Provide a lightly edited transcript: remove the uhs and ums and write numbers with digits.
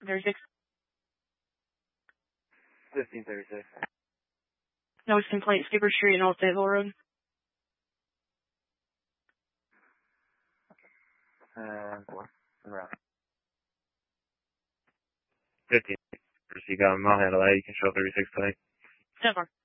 36. 1536. Notice complaint, Skipper Street and Old Stateville Road. And 4. Around. 15. You got him. I'll handle that. You can show 36 today. 10-4.